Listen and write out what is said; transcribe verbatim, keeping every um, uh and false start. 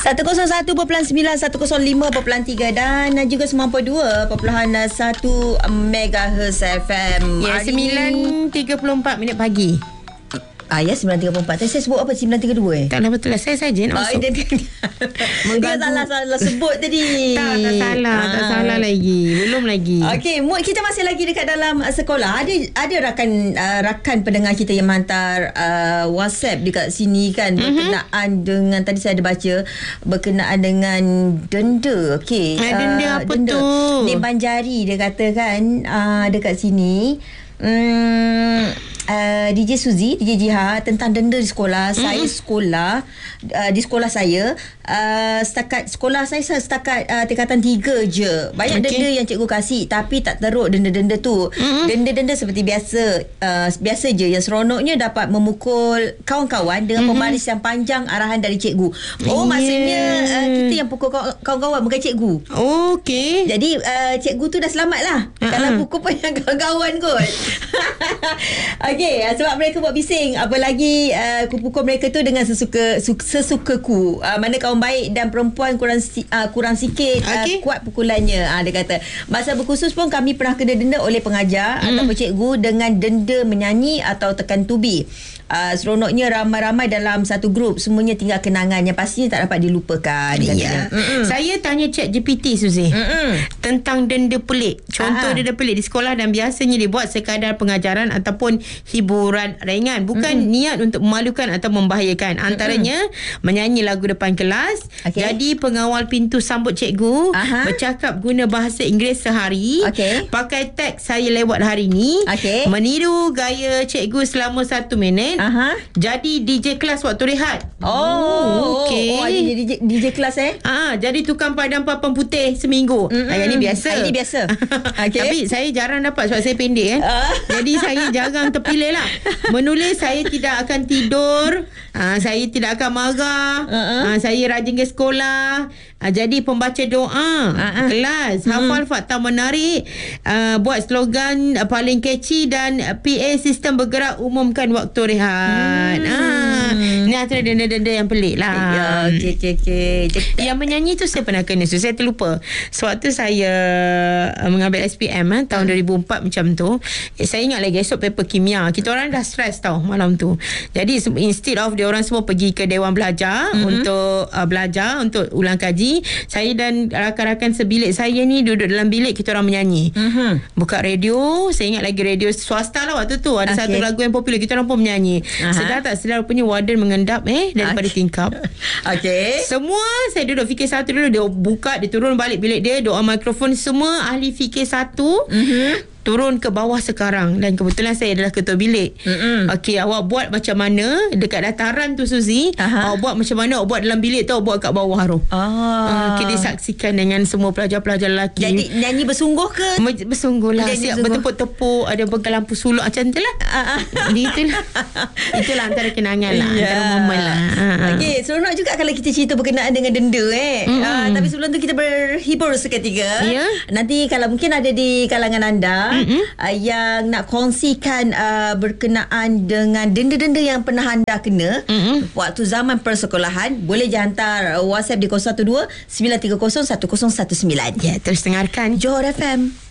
seratus satu perpuluhan sembilan, seratus lima perpuluhan tiga dan juga sembilan puluh dua perpuluhan satu megahertz F M. Ya, sembilan tiga puluh empat minit pagi. Ah, ya, sembilan tiga puluh empat. Tadi saya sebut apa? sembilan tiga dua eh? Taklah, betul lah. Saya saja nak masuk. Oh, dia, dia, dia salah-salah sebut tadi. Tak, tak salah. Ah. Tak salah lagi. Belum lagi. Okey, Mood, kita masih lagi dekat dalam uh, sekolah. Ada ada rakan uh, rakan pendengar kita yang hantar uh, WhatsApp dekat sini kan, mm-hmm. berkenaan dengan, tadi saya ada baca, berkenaan dengan denda. Okey. Ah, denda uh, apa denda. tu? Nik Banjari dia kata kan, uh, dekat sini. Hmm, uh, D J Suzy, D J Jiha, tentang denda di sekolah. Mm-hmm. Saya sekolah uh, di sekolah saya uh, setakat sekolah saya setakat uh, tingkatan tiga je. Banyak okay. denda yang cikgu kasih tapi tak teruk denda-denda tu. Mm-hmm. Denda-denda seperti biasa, uh, biasa je. Yang seronoknya dapat memukul kawan-kawan dengan mm-hmm. pembaris yang panjang arahan dari cikgu. Oh, yeah. Maksudnya uh, kita yang pukul kawan-kawan, bukan cikgu. Oh, okey. Jadi uh, cikgu tu dah selamat lah. Uh-huh. Kalau pukul pun yang kawan-kawan kot. Okey, sebab mereka buat bising. Apalagi uh, pukul mereka tu dengan sesuka su, sesukaku. Uh, mana kawan baik dan perempuan kurang uh, kurang sikit okay. uh, kuat pukulannya. Uh, dia kata masa berkhusus pun kami pernah kena denda oleh pengajar mm. atau cikgu dengan denda menyanyi atau tekan tubi. Uh, seronoknya ramai-ramai dalam satu grup, semuanya tinggal kenangan yang pastinya tak dapat dilupakan. Ya. Saya tanya Chat G P T, Suzy, Mm-mm. tentang denda pelik. Contoh Aha. denda pelik di sekolah dan biasanya dibuat sekadar pengajaran ataupun hiburan ringan, bukan Mm-mm. niat untuk memalukan atau membahayakan. Antaranya Mm-mm. menyanyi lagu depan kelas, okay. jadi pengawal pintu sambut cikgu, Aha. bercakap guna bahasa Inggeris sehari, okay. pakai teks saya lewat hari ni, okay. meniru gaya cikgu selama satu minit, Aha. jadi D J kelas waktu rehat. Oh, okey. Oh, jadi D J, D J kelas eh? Ah, jadi tukang padam papan putih seminggu. Mm-hmm. Ah, yang ni biasa. Yang ni biasa. Okay. Tapi saya jarang dapat sebab saya pendek kan. Uh. Jadi saya jarang terpilih lah. Menulis saya tidak akan tidur. Ah, saya tidak akan marah. Uh-uh. Ah, saya rajin ke sekolah. Ah, jadi pembaca doa uh-uh. kelas, hafal hmm. fakta menarik, ah, buat slogan ah, paling catchy dan P A sistem bergerak umumkan waktu rehat. Hmm. Ah, ni antara denda-denda yang pelik lah. Ya, okey okey okey. Yang menyanyi tu saya pernah kena, so saya terlupa. Sewaktu saya uh, mengambil S P M eh, tahun hmm. dua ribu empat macam tu, eh, saya ingat lagi esok paper kimia. Kita orang dah stress tau malam tu. Jadi instead of dia orang semua pergi ke dewan belajar hmm. untuk uh, belajar untuk ulang kaji, saya dan rakan-rakan sebilik saya ni duduk dalam bilik, kita orang menyanyi. Mm-hmm. Buka radio, saya ingat lagi radio swasta lah waktu tu. Ada okay. satu lagu yang popular, kita orang pun menyanyi. Uh-huh. Sedar tak sedar punya warden mengendap eh daripada okay. tingkap. Okey. Semua saya duduk fikir satu dulu, dia buka, dia turun balik bilik dia, doa mikrofon, semua ahli fikir satu. Mhm. Turun ke bawah sekarang. Dan kebetulan saya adalah ketua bilik. Mm-mm. Okey, awak buat macam mana dekat dataran tu, Suzy? Aha. Awak buat macam mana? Awak buat dalam bilik tu, awak buat kat bawah tu. Ah. Okey, disaksikan dengan semua pelajar-pelajar lelaki. Jadi nyanyi bersungguh ke? Bersungguh lah. Siap bertepuk-tepuk, ada pegang lampu suluk macam tu lah. Itulah. Itulah antara kenangan lah. Yeah. Antara momen lah. Okey, seronok juga kalau kita cerita berkenaan dengan denda eh. Mm. Uh, tapi sebelum tu kita berhibur seketika. Yeah. Nanti kalau mungkin ada di kalangan anda Mm-hmm. Uh, yang nak kongsikan uh, berkenaan dengan denda-denda yang pernah anda kena mm-hmm. waktu zaman persekolahan, boleh je hantar uh, WhatsApp di kosong satu dua sembilan tiga kosong satu kosong satu sembilan. Ya, terus dengarkan Johor F M.